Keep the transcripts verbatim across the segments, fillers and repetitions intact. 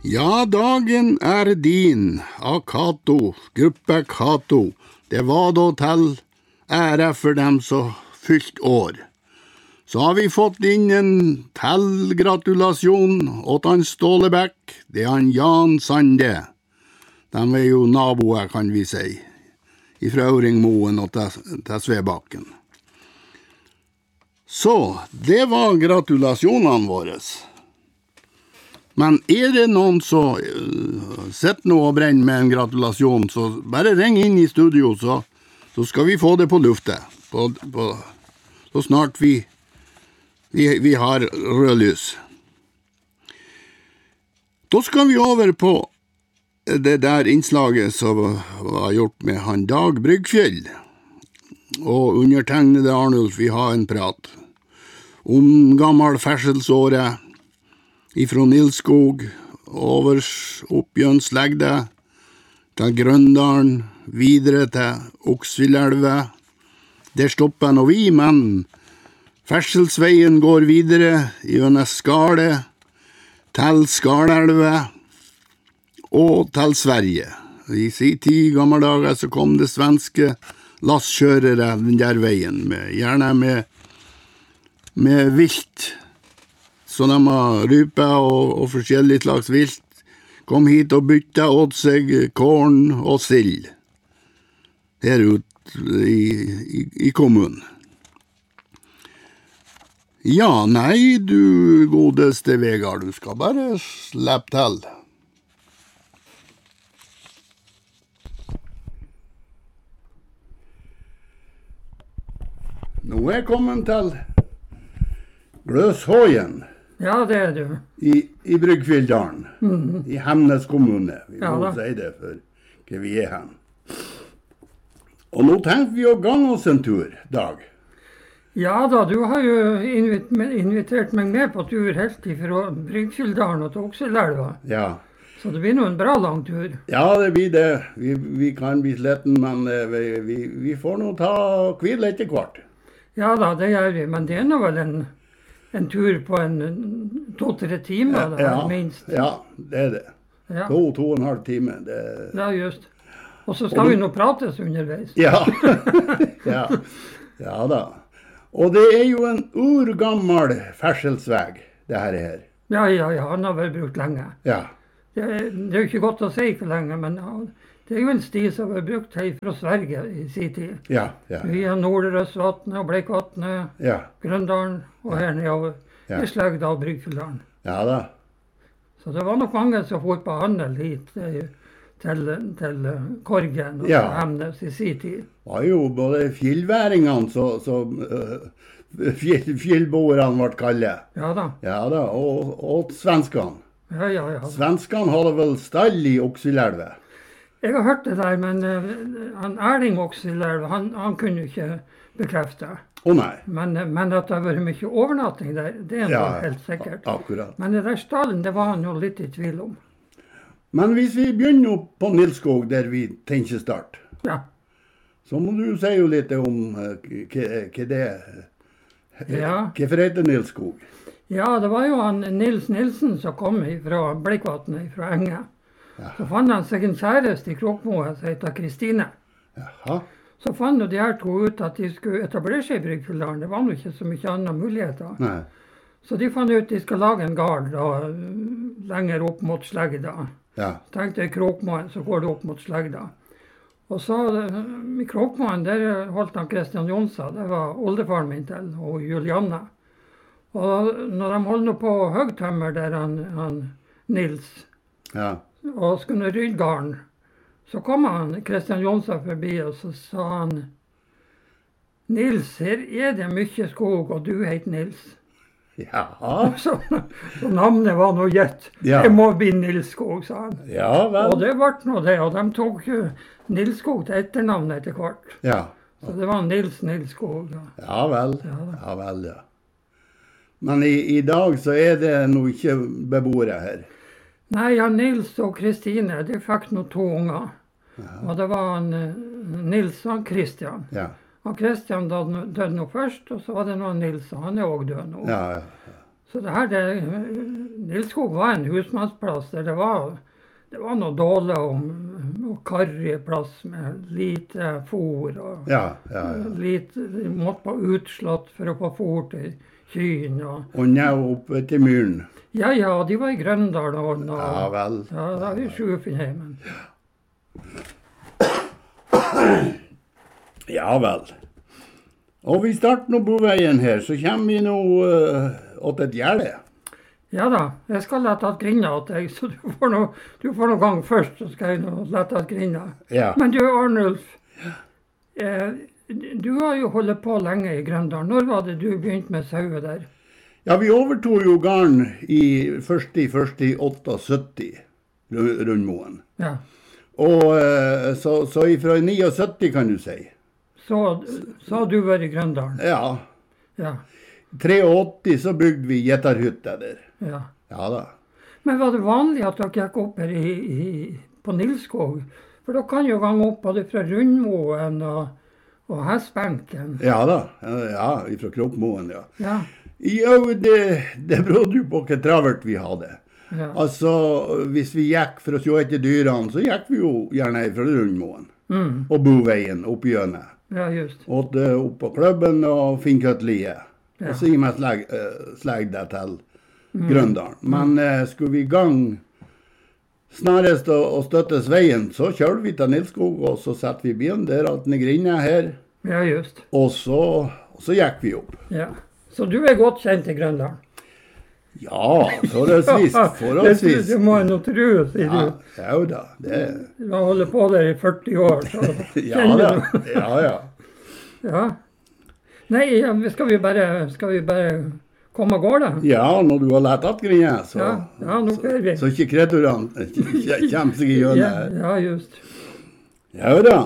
Ja, dagen er din, av Cato, gruppe Cato. Det var da til ære for dem som fylt år. Så har vi fått inn en til gratulasjon åt han Ståle Bæk, det er han Jan Sande. De er jo naboer, kan vi si, ifra Auringmoen og til, til Svebakken. Så, det var gratulasjonene våre. Men er det noen som uh, sitter nå og brenner med en gratulasjon, så bare ring inn i studio, så, så skal vi få det på luftet. På, på, så snart vi, vi, vi har rødlys. Da skal vi over på det der innslaget som var gjort med han Dag Bryggfjell. Og undertegnede Arnulf, vi har en prat om gammel ferselsåret, ifra Nilskog, overs oppgjønslegde, til Grøndalen, videre til Oksvillelve. Der stopper nå vi, men ferselsveien går videre gjennom Skale, til Skalelve og til Sverige. I sin tid, gamle dager, så kom det svenske lastkjørere den der veien, med, gjerne med, med vilt. Så de har rype og, og forskjellig slags vilt, kom hit og bytta åt seg korn og sild her ute i, i, i kommunen. Ja, nei, du godeste Vegard, du skal bare slippe til. Nå er jeg kommet til Gløshøyen. Ja, det er du. I, i Bryggfjelldalen, mm-hmm. I Hemnes kommune. Vi ja, må si det for hva vi er hen. Og nå tenkte vi å gange oss en tur, Dag. Ja da, du har jo invit invitert meg med på tur helt fra Bryggfjelldalen og til Oksvillelva. Ja. Så det blir nå en bra lang tur. Ja, det blir det. Vi, vi kan bli sletten, men vi, vi, vi får nå ta hvile etter hvert. Ja da, det gjør vi, men det er nå vel en... En tur på en to-tre timer, da, ja, minst. Ja, det er det. Ja. To, to og en halv time. Det... Ja, just. Og så skal og vi nå prates underveis. Ja. ja. Ja da. Og det er jo en urgammel ferselsveg, det her er. Ja, ja, ja, han har vel brukt lenge. Ja. Det, det er jo ikke godt å si for lenge, men det er jo en sti som har brukt her fra Sverige i sin tid. Ja, ja. Via Nordrøsvatnet og Bleikvatnet, ja. Grøndalen og ja. Her nedover ja. I Slegda og Bryggfjelldalen. Ja da. Så det var nok mange som får på handel hit til, til Korgen og ja. Hemnes i sin tid. Det var jo både fjellværingene som så, uh, fjell, fjellboerne ble kallet. Ja da. Ja da, og, og svenskene. Ja, ja, ja. Svenskene hadde vel stall i Oksvillelve. Jeg har hørt det der, men uh, han Erling Oksvillelve, han, han kunne ikke bekrefte. Å oh, nei. Men, men at det har vært mye overnatting der, det er ja, helt sikkert. Akkurat. Men det der stallen, det var han jo litt i tvil om. Men hvis vi begynner på Nilskog, der vi tenker start, ja. Så må du si jo litt om uh, hva det er. Ja. Hvorfor heter Nilskog? Ja, det var jo han Nils Nilsen som kom fra Bleikvatnet, fra Enge. Ja. Så fant han seg en kjæreste i Kråkmoa som heter Kristine. Jaha. Så fant de her to ut at de skulle etablere seg i Bryggfjelldalen. Det var jo ikke så mye andre muligheter. Nei. Så de fant ut at de skal lage en gard da, lenger opp mot Slegda. Ja. Så tenkte jeg i Kråkmoen, så går det opp mot Slegda. Og så i Kråkmoen, der holdt han Kristian Jonsa, det var oldefaren min til, og Julianne. Og når de holdt nå på høgtømmer der han, han Nils, ja. Og skulle rydde garden, så kom han, Kristian Jonsa, forbi, og så sa han, Nils, her er det mye skog, og du heter Nils. Ja. Så, så navnet var noe gjett. Ja. Det må bli Nilskog, sa han. Ja, vel. Og det ble noe det, og de tok jo Nilskog til etternavnet etter hvert. Ja. Så det var Nils Nilskog. Ja, ja vel. Ja, ja vel, ja. Men i, i dag så er det nå ikke beboere her. Nei, ja, Nils og Kristine, de fikk nå to unger. Ja. Og det var han, Nils og Kristian. Ja. Og Kristian døde nå først, og så var det nå Nils, og han er også død nå. Ja, ja. Så det her, det, Nilskog var en husmannsplass der det var, det var noe dårlig og, og karrig plass med lite fôr og Ja, ja, ja. lite, de måtte på utslått for å få fôr til kyen. Og, Og nå oppe til myren. ja, ja, de var i Grøndal og, og Ja vel. ja, da er vi Sjufinnheimen. Ja vel. Og vi starter nå boveien her, så kommer vi nå uh, åt et gjerde. Ja da, jeg skal lette at grinda at deg, så du får noe, du får noe gang først, så skal jeg nå lette at grinda. Ja. Men du, Arnulf, eh, du har jo holdt på lenge i Grøndal. Når var det du begynte med sauer der? Ja, vi overtog jo garn i første i første i syttiåtte, ru- Rundmoen. Ja, Og uh, så, så ifra syttini kan du si. så, så har du vært i Grøndal. Ja. Ja, åttitre så bygde vi gjetterhytta der. ja. Ja da. Men var det vanlig at dere gikk opp her i, i, på Nilskog? For dere kan jo gange opp både fra Rundmoen og, og Hestbenken. Ja da. Ja, ifra Kroppmoen, ja. Ja, Jo, det, det berodde jo på hvor travelt vi hadde. ja. Altså, hvis vi gikk for å se etter dyrene, så gikk vi jo gjerne fra Rundmoen. Mm, Og boveien opp gjennom. ja just. Og opp på klubben og Finnkuttliet. Ja. Og så gikk vi sleg, uh, slegde til Grøndalen. Men uh, skulle vi i gang snarest og, og støttes veien, så kjørte vi til Nilskog, og så satte vi bilen der, alt den grinda her. Ja, just. Og så, og så gikk vi opp. Ja. Så du er godt kjent i Grøndal? Ja, forholdsvis. Det, forholdsvis. det må jeg nå tro, sier Ja, du. ja da. Det, Du har holdt på der i førti år, så ja kjenner da. du. Ja, ja. Ja. Nei, ja, skal vi bare, skal vi bare komme av gårde? Ja, når du har lett at grinda, så, Ja, ja, nå fer vi. så ikke kreaturene kommer seg gjennom Ja, her. ja, just. Ja da.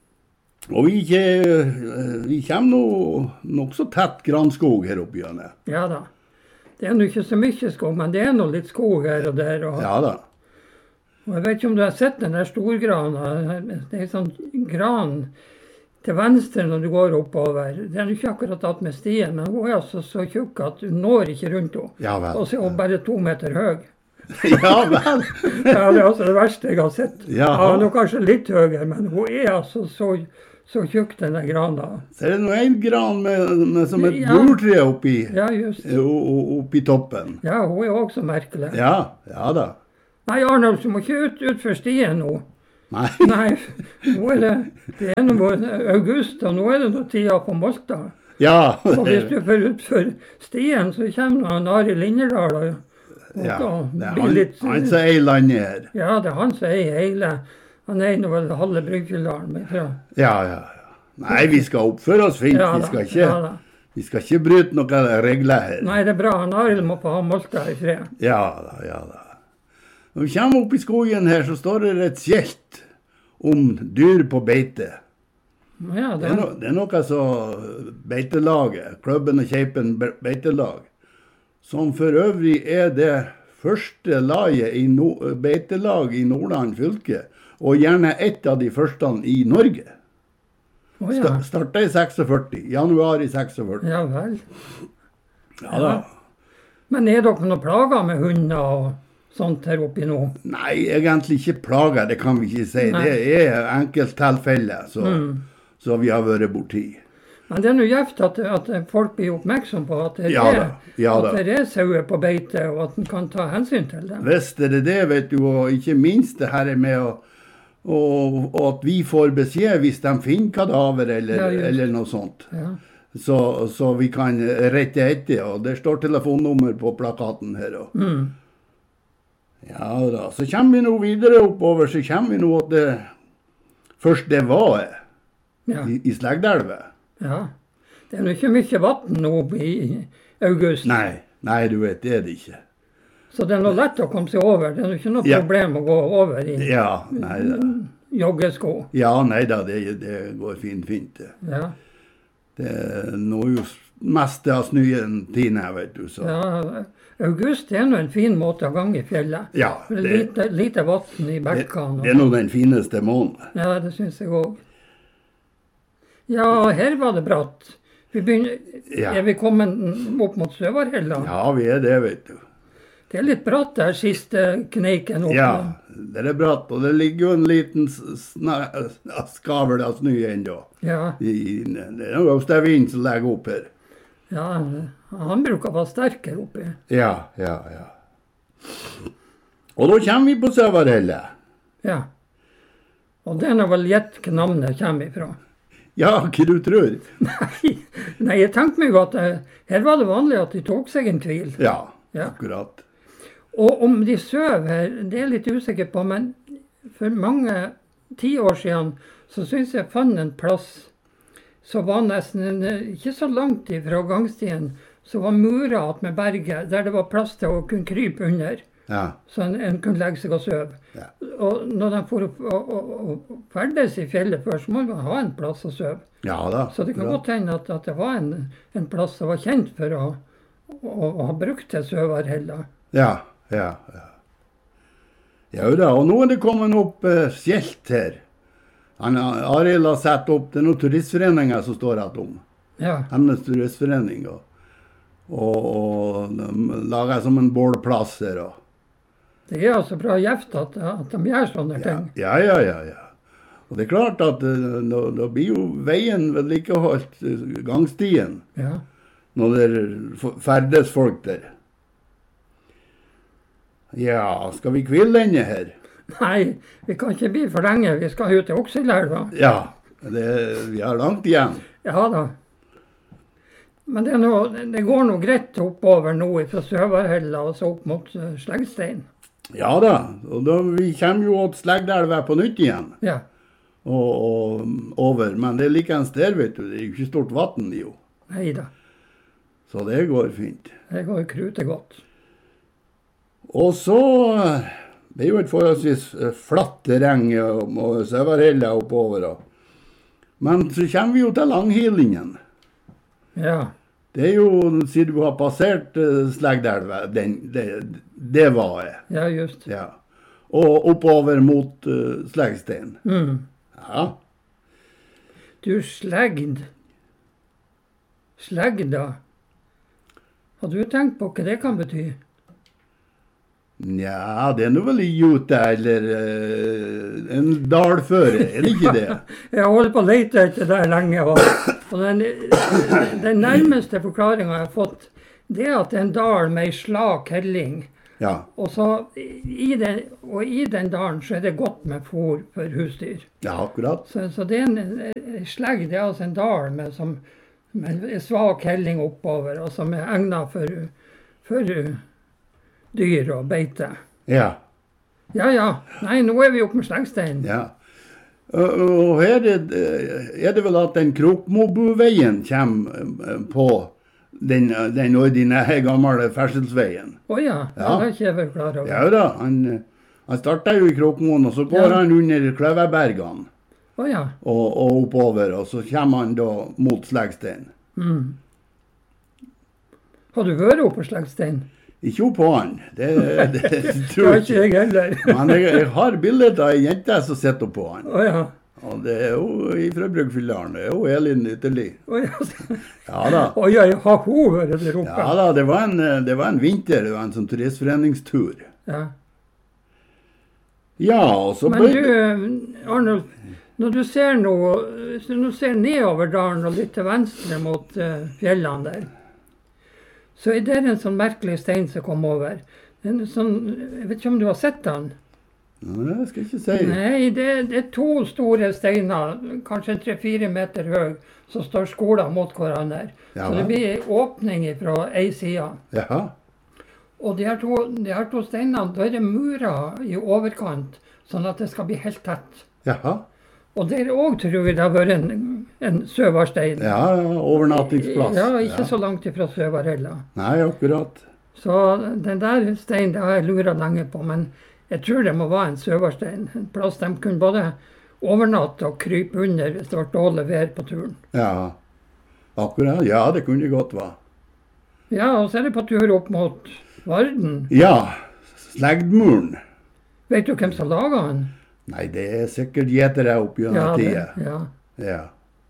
Og vi, ikke, vi kommer nå nokså tett granskog her oppe gjennom. Ja da. Det er nå ikke så mye skog, men det er nå litt skog her og der. Og, Ja da. og jeg vet ikke om du har sett den der storgrana. Det er en sånn gran til venstre når du går oppover. Det er jo ikke akkurat tatt med stien, men hun er altså så tjukk at du når ikke rundt henne. Ja vel. Og så er hun bare to meter høy. Ja vel. Ja, det er altså det verste jeg har sett. Jaha. Ja, hun er kanskje litt høyere, men hun er altså så, så tjukk, den der grana. Så er det nå en gran med, med som et Ja. jordtre oppi, Ja, just. o- o- oppi toppen. Ja, hun er også merkelig. Ja, ja da. Nei, Arnold, du må ikke ut, ut for stien nå. Nei. Nei, nå er det, det er nå august, og nå er det noe tida på Molta. Ja. Og hvis du får ut for stien, så kommer han Arild Linderdal og, og Ja, da det er blir han, litt... han som eier landet her. Ja, det er han som eier hele. Han eier nå vel halve Bryggeldalen. men ja. Ja, ja, ja. Nei, vi skal oppføre oss fint. Ja, Vi da, skal ja, ikke, da. vi skal ikke bryte noen regler her. Nei, det er bra. Han Arild må få ha Molta i fred. Ja da, ja da. Når vi kommer opp i skogen her, så står det et skilt om dyr på beite. Ja, Det det er, no, det er noe så beitelaget, klubben og kjeipen be- beitelag, som for øvrig er det første laget i no, beitelag i Nordland fylke, og gjerne et av de første i Norge. Å ja. Sta- Startet i førtiseks, januar i førtiseks. Ja vel. Ja da. Men er dere noen plager med hunder og sånt her oppi nå? Nei, egentlig ikke plager, det kan vi ikke si. Nei. Det er enkelttilfeller så, Mm. så vi har vært borti. Men det er nå gjevt at, at folk blir oppmerksom på at det Ja er, da, ja at da. det er sauer på beite, og at en kan ta hensyn til dem. Visst er det det, vet du, og ikke minst det her med å og, og at vi får beskjed hvis de finner kadaver eller, Ja, just. eller noe sånt. Ja. Så, så vi kan rette etter, og det står telefonnummer på plakaten her. Og. Mm. Ja da, så kommer vi nå videre oppover, så kommer vi nå at det først det var Ja. i, i Slegdelva. ja. Det er nå ikke mye vann nå i august, Nei, nei, du vet, det er det ikke. så det er nå lett å komme seg over. Det er nå ikke noe Ja. problem å gå over i Ja, nei da. joggesko. Ja, nei da, det, det går fint, fint. Det, Ja. det når jo meste av snøen tiner, vet du, så. Ja, august er nå en fin måte å gange i fjellet. Ja, Det er det, lite, lite vann i det, bekkene. det er nå den fineste måneden. Ja, det syns jeg òg. Ja, her var det bratt. Vi begynner, Ja. Er vi kommet opp mot Søvarhella? Ja, vi er det, vet du. Det er litt bratt der, siste kneiken opp. Ja, det er bratt, og det ligger jo en liten s- sna- skavel av snø ennå. Ja, I- Det er jo Stevin som legger opp her. ja, han bruker å være sterk her oppe. Ja, ja, ja. Og da kommer vi på Søvarhella. Ja. Og det er nå vel gjett hva navnet kommer ifra. Ja, hva du tror? Nei, nei, jeg tenkte meg at eh, her var det vanlig at de tok seg en tvil. Ja, Ja. akkurat. Og om de søv her, det er jeg litt usikker på, men for mange tiår siden så syns jeg fant en plass som var nesten eh, ikke så langt ifra gangstien, som var mura att med berget, der det var plass til å kunne krype under, Ja, så en, en kunne legge seg og sove. ja. Og når de får opp og, og, og ferdes i fjellet før, så må man ha en plass å sove. Ja da. Så det kan akkurat. godt hende at, at det var en, en plass som var kjent for å, å, å ha brukt til Søvarhella. Ja, ja, ja. Ja da, og nå er det kommet opp eh, skjelt her. Han, Arild har satt opp, det er noen turistforeninger som står rett om. Ja, Hennes turistforening, og, og, og de lager som en bålplass her. Og. det er altså bra gjevt at, at de gjør sånne Ja, ting. ja, ja, ja, ja. Og det er klart at eh, da, da blir jo veien vedlikeholdt, eh, gangstien, Ja. når det f- ferdes folk der. Ja, skal vi kville denne her? Nei, vi kan ikke bli for lenge. Vi skal ut til Okselelva. Ja, det, vi har langt igjen. Ja da. Men det, er noe, det går nå greit oppover nå fra Søvarhella og så opp mot uh, Sleggstein. Ja da, og da, vi kommer jo til Slegdelva på nytt igjen, Ja. og, og over, men det er likens der, vet du, det er jo ikke stort vatten jo, Nei da. så det går fint. Det går krute godt. Og så, eh, det er jo et forholdsvis eh, flatt terreng og, og Søvarhella oppover, og. Men så kommer vi jo til Langhilingen. Ja. Det er jo, siden du har passert uh, Slegdelva, den, det, det var jeg. Ja, just. Ja. Og oppover mot uh, Sleggstein. Mm. Ja. Du, Slegd. Slegda. Har du tenkt på hva det kan bety? Nja, det er nå vel i Jute eller uh, en dalføre, er det ikke det? Jeg holder på å lete etter det lenge. Og, og den, den nærmeste forklaringen jeg har fått, det er at det er en dal med ei slak helling. Ja, Og, så, i den, og i den dalen så er det godt med fôr for husdyr. ja akkurat. Så, så det er en, en slegg, det er altså en dal med, som, med en svak helling oppover, og som er egnet for, for dyr og beite. Ja, Ja, ja. Nei, nå er vi oppe med Sleggstein. ja. Og, og her er det, er det vel at den Krokmobuveien kommer eh, på den, den ordinære gamle ferdselsveien. Å ja, ja. Ja. Det er ikke jeg vel klar over. Ja da, han, han startet jo i Krokmoen, og så går Ja. han under Kløverbergene Å ja. og, og oppover, og så kommer han da mot Sleggstein. Mm. Har du vært oppe på Sleggstein? Ikke oppå han, det, det, det Det tror har jeg ikke ikke. jeg heller. Men jeg, jeg har bilder av ei jente som sitter oppå han. Å ja. Og det er jo fra Brygfyllaren, det er jo Elin Ytterli. Å ja. Ja da. Å ja, har hun vært der oppe? Ja da, det var en, det var en vinter, det var en sånn turistforeningstur. Ja. Ja, og så Men ble du, det... eh, Arnold, når du ser noe, hvis du nå ser nedover dalen og litt til venstre mot uh, fjellene der, så er det en sånn merkelig stein som kom over. En sånn, jeg vet ikke om du har sett den? Nei, jeg skal ikke si. Nei, det, det er to store steiner, kanskje tre-fire meter høy, som står skoler mot hverandre. Ja, så det vel. blir en åpning fra ei side. Jaha, Og de her to, de her to steinene, da er det murer i overkant, sånn at det skal bli helt tett. jaha. Og der òg tror jeg det har vært en, en Søvarstein. Ja, overnattingsplass. Ja, ikke så langt ifra Søvarhella. Nei, akkurat. Så den der steinen det har jeg lura lenge på, men jeg tror det må være en Søvarstein. En plass de kunne både overnatte og krype under hvis det var dårlig vær på turen. Ja, akkurat. Ja, det kunne det godt være. Ja, og så er det på tur opp mot Varden. Ja, Slegdmuren. Vet du hvem som laga den? Nei, det er sikkert gjetere opp gjennom Ja, det, tida. ja. Ja.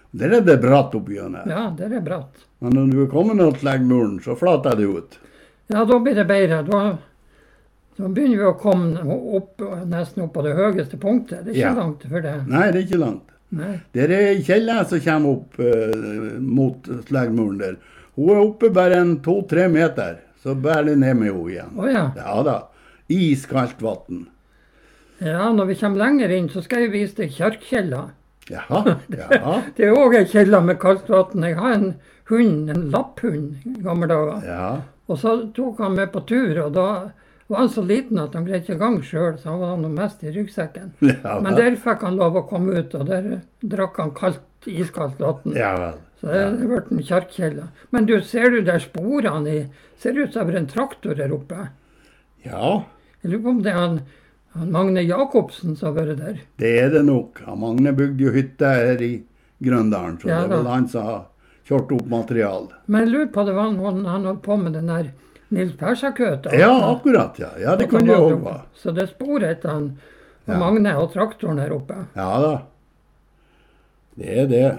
Der er det bratt oppi gjennom. Ja, der er bratt. Men når du er kommet ned til Leggmuren, så flater det ut. Ja, da blir det bedre. Da, da begynner vi å komme opp, nesten opp på det høyeste punktet. Det er ikke Ja. langt for det. Nei, det er ikke langt. Nei. Der er ei kjelle som kommer opp eh, mot Leggmuren der. Hun er oppe bare en to-tre meter, så bærer det ned med henne igjen. Å ja. Ja da. Iskaldt vann. Ja, når vi kommer lenger inn, så skal jeg vise deg Kjarkkjella. Jaha, jaha. Det er òg ei kjelle med kaldt vann. Jeg har en hund, en lapphund, i gamle dager. Ja. Og så tok han med på tur, og da var han så liten at han greide ikke gang sjøl, så han var noe mest i ryggsekken. Ja, Men der fikk han lov å komme ut, og der drakk han kaldt, iskaldt vann. Ja vel. Så det ble en Kjarkkjella. Men du, ser du der sporene i Ser ut som det er en traktor der oppe. Ja, Jeg lurer på om det er han, han Magne Jacobsen som har vært der. det er det nok. Han Magne bygde jo hytte her i Grøndalen, så Ja, det var da. han som har kjørt opp material. Men jeg lurer på det var han, han holdt på med den der Nils Persa-køta. Ja, akkurat, ja. Ja, det kunne det òg være. Så det er spor etter han og Ja. Magne og traktoren her oppe. Ja da. Det er det.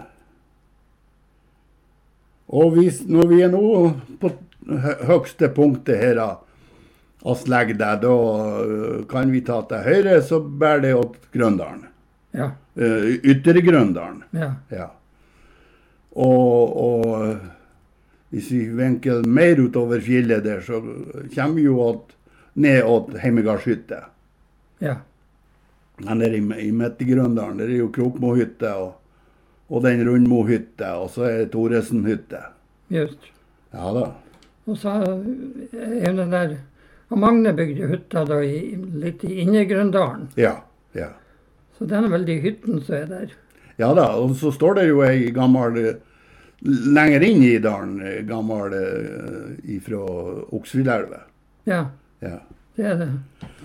Og hvis, når vi er nå på hø- høgste punktet her av av Slegda, da øh, kan vi ta til høyre, så bærer det åt Grøndalen. Ja. Uh, Ytre Grøndalen. ja. Ja. Og, og hvis vi venker mer utover fjellet der, så kommer vi jo åt, ned åt Heimegardshytte. Ja. Men der i, i Mettegrøndalen, der er jo Krokmohytte og, og den Rundmohytte, og så er det Thoresen-hytte. Just. Ja da. Og så er den der og Magne bygde hytta da i, litt i Innegrøndalen. Ja, ja. Så den er vel de hyttene som er der. Ja da, og så står det jo ei gammel, eh, lenger inn i dalen, eh, gammel eh, ifra Oksvillelva. Ja, Ja. det er det.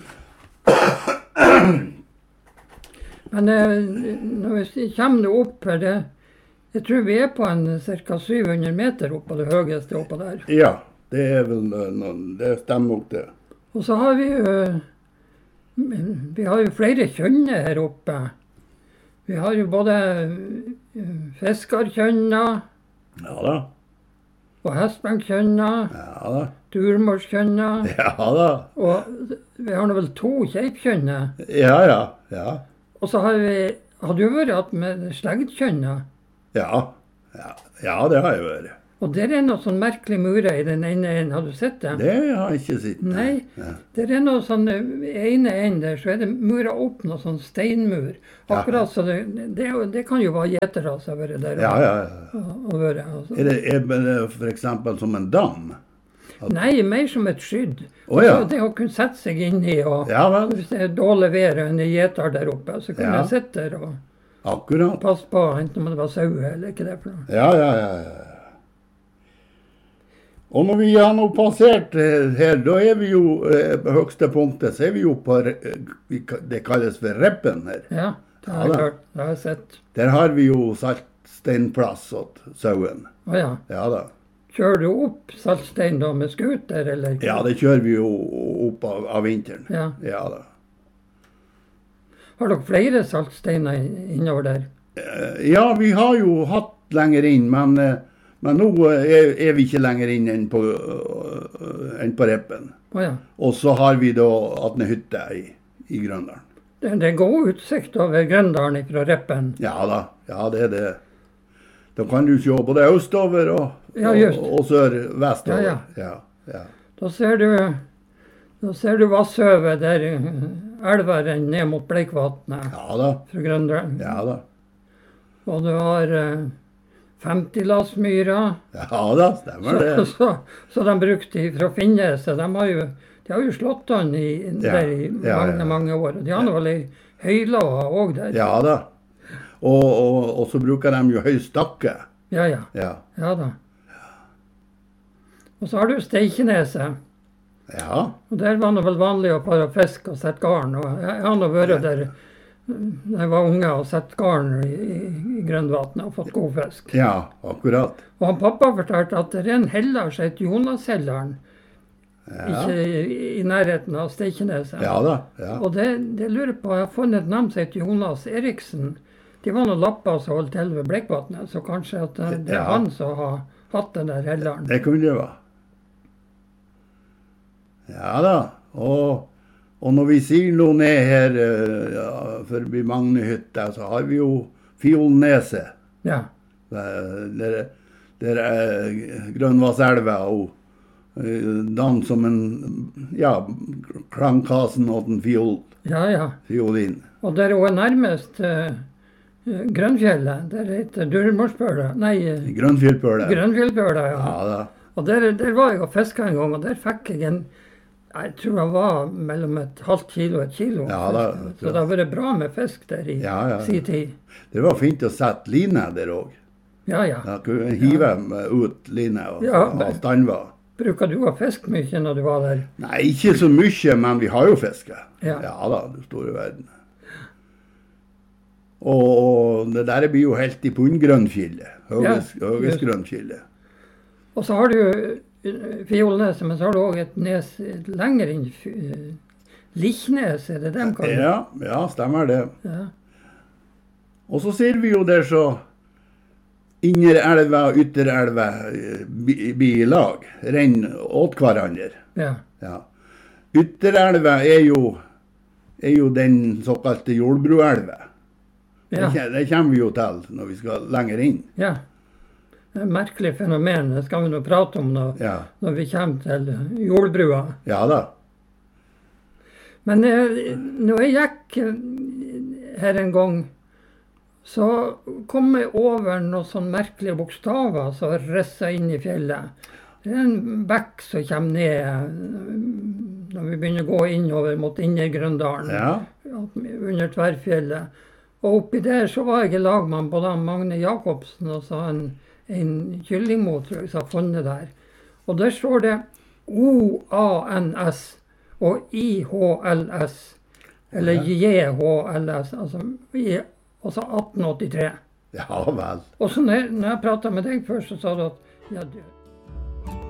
Men eh, når vi kommer opp her, det, jeg tror vi er på en ca. syv hundre meter opp på det høyeste oppå der. Ja, det er vel eh, noen, det stemmer nok det. Og så har vi jo Vi har jo flere kjønner her oppe. Vi har jo både eh, fiskerkjønner Ja da, og hestbenkkjønner, ja da, turmorskjønner, ja da, og vi har nå vel to keipkjønner. ja ja, ja, Og så har vi Har du vært att med slegdkjønner? ja, ja, ja, det har jeg vært. Og der er noe sånn merkelig murer i den ene enden. Har du sett det? Det har jeg ikke sett. Nei. Ja. Der er noe sånn i ene enden der, så er det mura opp noe sånn steinmur. Akkurat så det, det, er jo- det kan jo være gjetere som har vært der. Ja, ja, ja. Og, og vært, altså. Er det, er det for eksempel som en dam? Nei, mer som et skydd. Å, ja. Altså, det å kunne sette seg inni, og Ja vel, hvis det er dårlig vær og en gjeter der oppe, så kunne Ja. jeg sitte der og akkurat. passe på, enten om det var sau eller ikke det for noe. Ja, ja, ja, ja. Og når vi har nå passert eh, her, da er vi jo eh, på høgste punktet, så er vi jo på, eh, vi ka- det kalles for Reppen her. Ja, det har Ja, jeg da. hørt. Det har jeg sett. Der har vi jo saltsteinplass åt sauen. Å ja. Ja da. Kjører du opp Saltstein da med scooter, eller? Ja, det kjører vi jo opp av, av vinteren. Ja. Ja da. Har dere flere saltsteiner innover der? Eh, Ja, vi har jo hatt lenger inn, men, eh, men nå eh, er, er vi ikke lenger inn enn på, eh, enn på Reppen. Å ja. Og så har vi da Atne hytte i, i Grøndalen. Det, det er god utsikt over Grøndalen fra Reppen. Ja da, ja det er det. Da kan du se både østover og, Ja, og, just. og sør-vestover. Ja, ja. Ja, Da ser du, da ser du Vasshøvet der eh, elva renner ned mot Bleikvatnet ja da, fra Grøndalen. ja da. Og du har eh, femtilassmyra, Ja da, stemmer så, det. så, så de brukte fra Finneset. De har jo, de har jo slått an i, Ja, der i ja, mange, ja. mange år. Og de har nå vel ei høylåe òg der. Ja da. Og, og, og så bruker de jo høy stakke. ja. Ja, Ja, ja da. Og så har du Steikneset. ja, Og der var det vel vanlig å fare og fiske og sette garn. Og jeg, jeg har nå vært der da jeg var unge og sett garn i, i, i Grønvatnet og fått god fisk. ja, akkurat. Og han pappa fortalte at det er en heller som heter Jonashelleren, Ja, ikke i, i nærheten av Steikneset. ja da, ja. Og det, det lurer på, jeg har funnet et navn som heter Jonas Eriksen, de var noen lapper som holdt til ved Blekkvatnet, så kanskje at det, det er Ja. han som har hatt den der helleren. Det kunne det være. Ja da. Og, og når vi siler ned her eh, ja, forbi Magnehytta, så har vi jo Fiolneset. Ja. Der, der er Grønvasselva og eh, dan som en, ja, klangkasen og en fiol, Ja, ja. fiolin. Og der hun er nærmest uh, Grønfjellet, der heter Durmorsbøla. Nei, uh, Grønfjellpøle. Grønfjellbøla, ja. Ja da. Og der, der var jeg og fiska en gang, og der fikk jeg en jeg tror det var mellom et halvt kilo og et kilo. Ja, da, Så det har vært bra med fisk der i Ja, ja. sin tid. Det var fint å sette line der òg. Ja, ja. Da kunne en hive ut line og Ja, ha standvar. Bruker du å fiske mye når du var der? Nei, ikke så mye, men vi har jo fiske. Ja. da, du store verden. Og, og det der blir jo helt i Pundgrønfjellet. Høges, Ja, Høges just. Grønfjellet. Og så har du jo Fiolneset, men så har du òg et nes lenger inn uh, Lichnes, er det dem kaller det? Ja, ja, stemmer det. Ja. Og så ser vi jo der så Innerelva og Ytterelva blir i lag. Renner åt hverandre. Ja. Ja. Ytterelva er jo, er jo den såkalte Jordbruelva. Ja. Det, det kommer vi jo til når vi skal lenger inn. ja. Det er et merkelig fenomen. Det skal vi nå prate om når, Ja, når vi kommer til jordbrua. ja da. Men eh, når jeg gikk eh, her en gang, så kom jeg over noen sånne merkelige bokstaver som risset inn i fjellet. Det er en bekk som kommer ned eh, når vi begynner å gå innover mot Indre Grøndalen, Ja, under Tverrfjellet. Og oppi der så var jeg i lag med både Magne Jacobsen og så en, en kyllingmo, tror jeg, som har funnet der. Og der står det O A N S og I H L S, eller J H L S, altså, i, altså atten åttitre. ja vel. Og så når, når jeg pratet med deg først, så sa du at ja, du,